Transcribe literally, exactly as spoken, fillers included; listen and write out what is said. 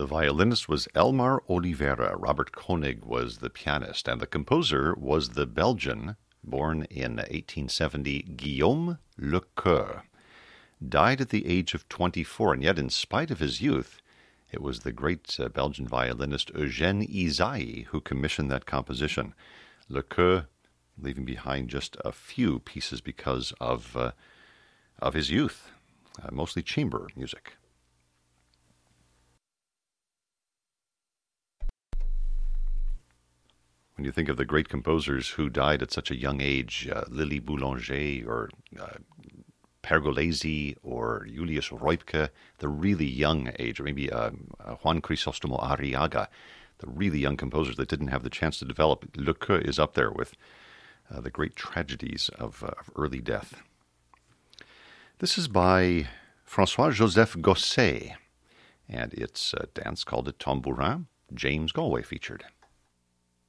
The violinist was Elmar Oliveira. Robert Koenig was the pianist, and the composer was the Belgian, born in eighteen seventy, Guillaume Lecoeur. Died at the age of twenty-four, and yet in spite of his youth, it was the great uh, Belgian violinist Eugène Ysaÿe who commissioned that composition. Lecoeur leaving behind just a few pieces because of uh, of his youth, uh, mostly chamber music. When you think of the great composers who died at such a young age, uh, Lily Boulanger or uh, Pergolesi or Julius Reupke, the really young age, or maybe uh, uh, Juan Crisostomo Arriaga, the really young composers that didn't have the chance to develop. Lecoeur is up there with uh, the great tragedies of, uh, of early death. This is by François-Joseph Gosset, and it's a dance called a tambourin. James Galway featured.